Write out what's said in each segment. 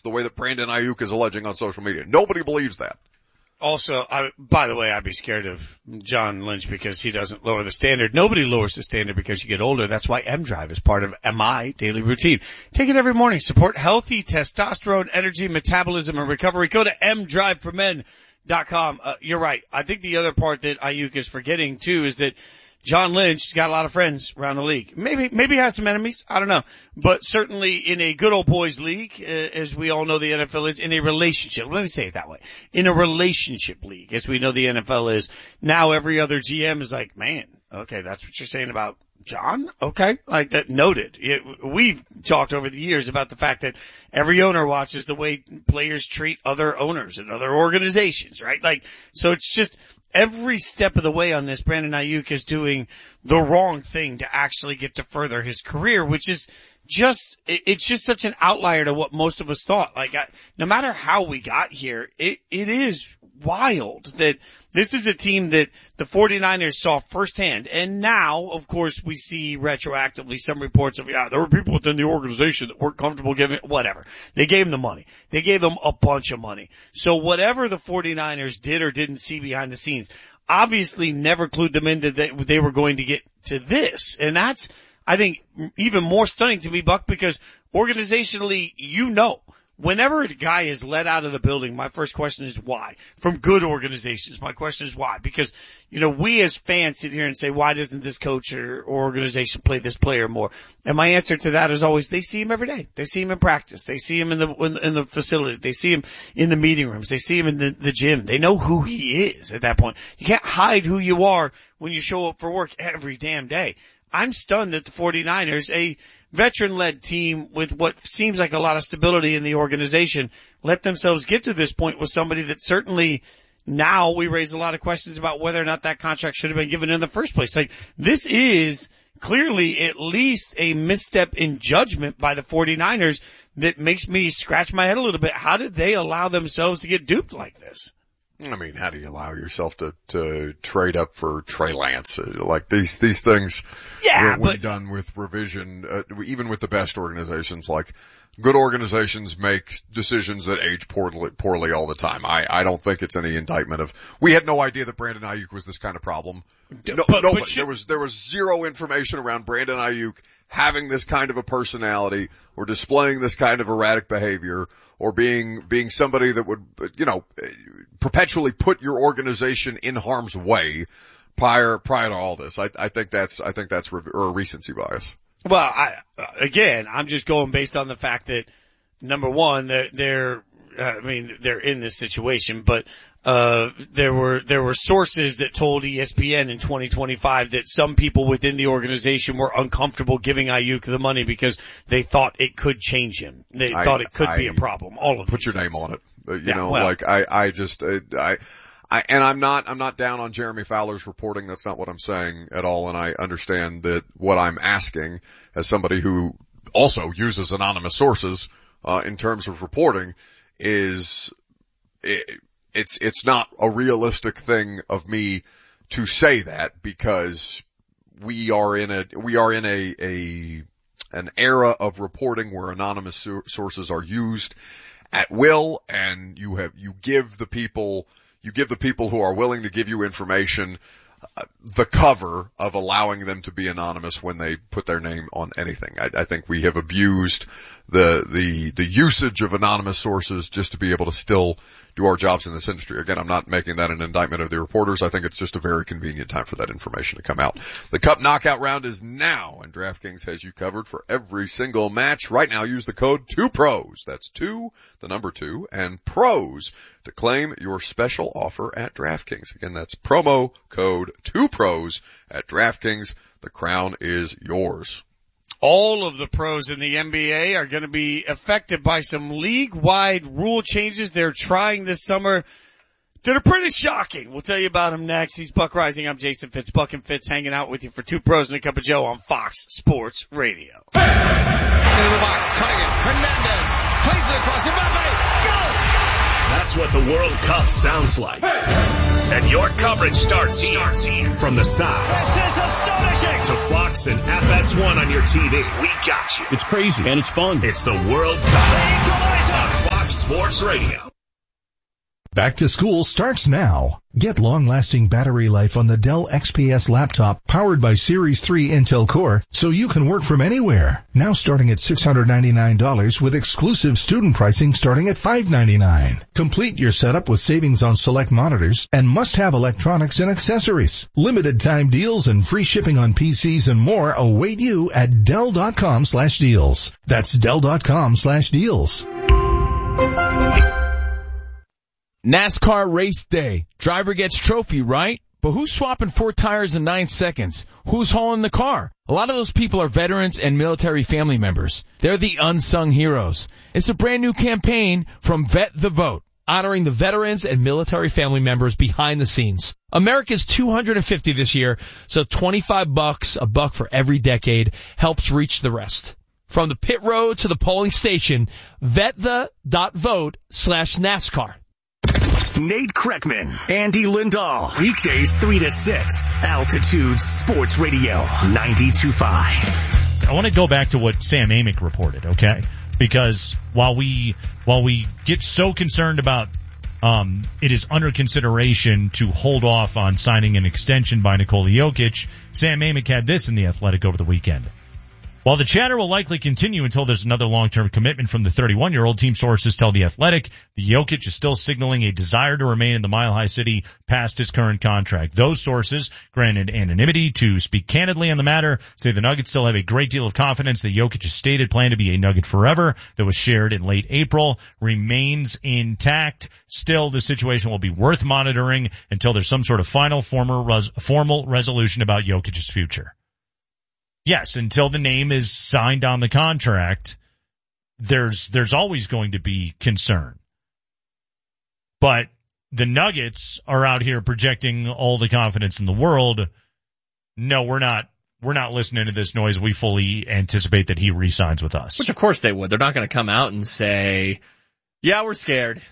the way that Brandon Ayuk is alleging on social media. Nobody believes that. Also, by the way, I'd be scared of John Lynch because he doesn't lower the standard. Nobody lowers the standard because you get older. That's why M-Drive is part of my daily routine. Take it every morning. Support healthy testosterone, energy, metabolism, and recovery. Go to mdriveformen.com. You're right. I think the other part that Ayuk is forgetting too is that John Lynch got a lot of friends around the league. Maybe has some enemies. I don't know. But certainly in a good old boys league, as we all know the NFL is, in a relationship. Let me say it that way. In a relationship league, as we know the NFL is, now every other GM is like, man, okay, that's what you're saying about John? Okay. Like that, noted. We've talked over the years about the fact that every owner watches the way players treat other owners and other organizations, right? Like, so it's just every step of the way on this, Brandon Ayuk is doing the wrong thing to actually get to further his career, which is it's just such an outlier to what most of us thought. Like, no matter how we got here, it is wild that this is a team that the 49ers saw firsthand. And now, of course, we see retroactively some reports of, there were people within the organization that weren't comfortable giving whatever. They gave them the money. They gave them a bunch of money. So whatever the 49ers did or didn't see behind the scenes obviously never clued them in that they were going to get to this. And that's, I think, even more stunning to me, Buck, because organizationally, whenever a guy is let out of the building, my first question is why? From good organizations, my question is why? Because, we as fans sit here and say, why doesn't this coach or organization play this player more? And my answer to that is always, they see him every day. They see him in practice. They see him in the facility. They see him in the meeting rooms. They see him in the gym. They know who he is at that point. You can't hide who you are when you show up for work every damn day. I'm stunned that the 49ers, a veteran-led team with what seems like a lot of stability in the organization, let themselves get to this point with somebody that certainly now we raise a lot of questions about whether or not that contract should have been given in the first place. Like, this is clearly at least a misstep in judgment by the 49ers that makes me scratch my head a little bit. How did they allow themselves to get duped like this? I mean, how do you allow yourself to trade up for Trey Lance? Like these things, when done with revision, even with the best organizations, like good organizations make decisions that age poorly all the time. I don't think it's any indictment of, we had no idea that Brandon Ayuk was this kind of problem. Nobody. There was zero information around Brandon Ayuk having this kind of a personality or displaying this kind of erratic behavior or being somebody that would, perpetually put your organization in harm's way prior to all this. I think that's recency bias. Well, I'm just going based on the fact that, number one, they're in this situation, but, there were sources that told ESPN in 2025 that some people within the organization were uncomfortable giving Ayuk the money because they thought it could change him. They thought it could be a problem. All of put your name on it. I'm not down on Jeremy Fowler's reporting. That's not what I'm saying at all. And I understand that what I'm asking as somebody who also uses anonymous sources, in terms of reporting is, it's not a realistic thing of me to say that because we are in an era of reporting where anonymous sources are used at will, and you give the people who are willing to give you information the cover of allowing them to be anonymous when they put their name on anything. I think we have abused the usage of anonymous sources just to be able to still do our jobs in this industry. Again, I'm not making that an indictment of the reporters. I think it's just a very convenient time for that information to come out. The Cup knockout round is now, and DraftKings has you covered for every single match. Right now, use the code 2PROS. That's 2, the number 2, and PROS to claim your special offer at DraftKings. Again, that's promo code 2PROS at DraftKings. The crown is yours. All of the pros in the NBA are going to be affected by some league-wide rule changes they're trying this summer that are pretty shocking. We'll tell you about them next. He's Buck Rising. I'm Jason Fitz. Buck and Fitz hanging out with you for 2 Pros and a Cup of Joe on Fox Sports Radio. Into the box, cutting it. Hernandez plays it across. Mbappe, go! That's what the World Cup sounds like. And your coverage starts here. From the South. This is astonishing. To Fox and FS1 on your TV. We got you. It's crazy and it's fun. It's the World Cup. On Fox Sports Radio. Back to school starts now. Get long-lasting battery life on the Dell XPS laptop powered by Series 3 Intel Core so you can work from anywhere. Now starting at $699 with exclusive student pricing starting at $599. Complete your setup with savings on select monitors and must-have electronics and accessories. Limited time deals and free shipping on PCs and more await you at Dell.com/deals. That's Dell.com/deals. NASCAR race day. Driver gets trophy, right? But who's swapping 4 tires in 9 seconds? Who's hauling the car? A lot of those people are veterans and military family members. They're the unsung heroes. It's a brand new campaign from Vet the Vote, honoring the veterans and military family members behind the scenes. America's 250 this year, so $25, a buck for every decade, helps reach the rest. From the pit road to the polling station, vetthe.vote/NASCAR. Nate Kreckman, Andy Lindahl, weekdays 3 to 6, Altitude Sports Radio, 92.5. I want to go back to what Sam Amick reported, okay? Because while we get so concerned about it is under consideration to hold off on signing an extension by Nikola Jokic, Sam Amick had this in The Athletic over the weekend. While the chatter will likely continue until there's another long-term commitment from the 31-year-old, team sources tell The Athletic the Jokic is still signaling a desire to remain in the Mile High City past his current contract. Those sources, granted anonymity to speak candidly on the matter, say the Nuggets still have a great deal of confidence that Jokic's stated plan to be a Nugget forever that was shared in late April remains intact. Still, the situation will be worth monitoring until there's some sort of final formal resolution about Jokic's future. Yes, until the name is signed on the contract, there's always going to be concern. But the Nuggets are out here projecting all the confidence in the world. No, we're not listening to this noise. We fully anticipate that he re-signs with us. Which of course they would. They're not going to come out and say, yeah, we're scared.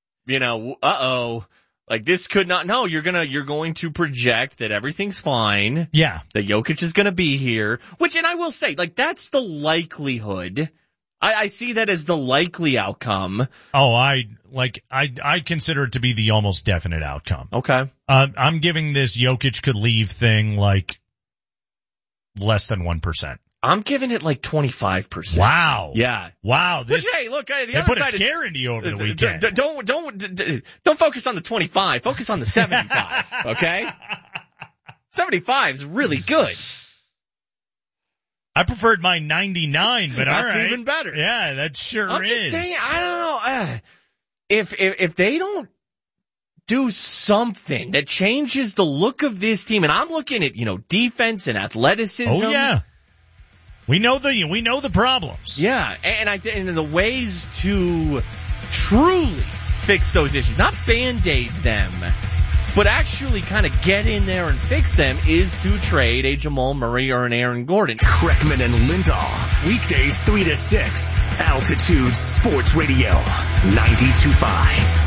Like this could not, no, you're going to project that everything's fine. Yeah. That Jokic is going to be here, and I will say, like, that's the likelihood. I see that as the likely outcome. Oh, I consider it to be the almost definite outcome. Okay. I'm giving this Jokic could leave thing like less than 1%. I'm giving it like 25%. Wow. Yeah. Wow. Hey, look, the they other put side a scare into you over the weekend. Don't focus on the 25. Focus on the 75. Okay. 75 is really good. I preferred my 99, but that's all right. even better. Yeah, that sure I'm is. just saying, I don't know. If they don't do something that changes the look of this team, and I'm looking at, defense and athleticism. Oh yeah. We know the problems. Yeah, and the ways to truly fix those issues, not Band-Aid them, but actually kind of get in there and fix them, is to trade a Jamal Murray or an Aaron Gordon. Kreckman and Lindahl, weekdays 3 to 6, Altitude Sports Radio, 92.5.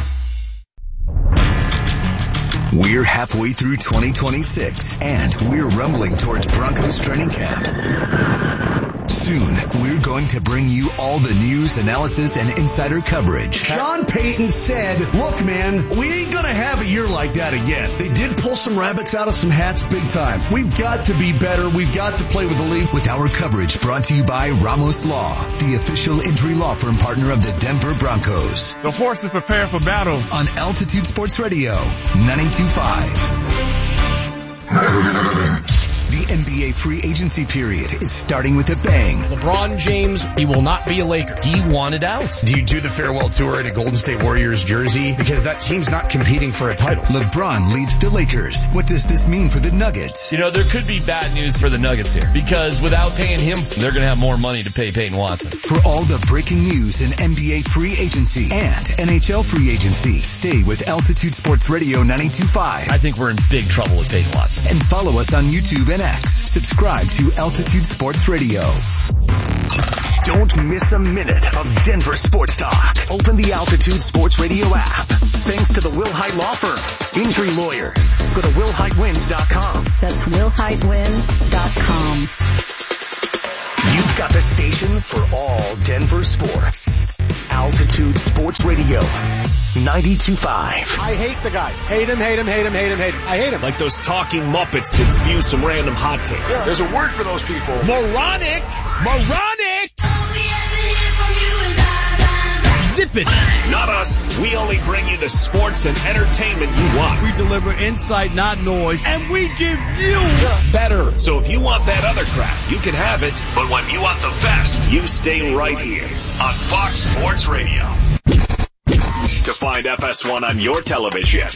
We're halfway through 2026, and we're rumbling towards Broncos training camp. Soon, we're going to bring you all the news, analysis, and insider coverage. Sean Payton said, look, man, we ain't going to have a year like that again. They did pull some rabbits out of some hats big time. We've got to be better. We've got to play with the league. With our coverage brought to you by Ramos Law, the official injury law firm partner of the Denver Broncos. The horses prepare for battle. On Altitude Sports Radio, 92.5. The NBA free agency period is starting with a bang. LeBron James, he will not be a Laker. He wanted out. Do you do the farewell tour in a Golden State Warriors jersey? Because that team's not competing for a title. LeBron leaves the Lakers. What does this mean for the Nuggets? There could be bad news for the Nuggets here. Because without paying him, they're going to have more money to pay Peyton Watson. For all the breaking news in NBA free agency and NHL free agency, stay with Altitude Sports Radio 92.5. I think we're in big trouble with Peyton Watson. And follow us on YouTube and X. Subscribe to Altitude Sports Radio. Don't miss a minute of Denver sports talk. Open the Altitude Sports Radio app. Thanks to the Will Hite Law Firm. Injury lawyers. Go to WillHiteWins.com. That's WillHiteWins.com. You've got the station for all Denver sports. Altitude Sports Radio, 92.5. I hate the guy. Hate him. I hate him. Like those talking Muppets that spew some random hot takes. Yeah. There's a word for those people. Moronic! Zip it! Not us. We only bring you the sports and entertainment you want. We deliver insight, not noise, and we give you better. So if you want that other crap, you can have it. But when you want the best, you stay right here on Fox Sports Radio. To find FS1 on your television,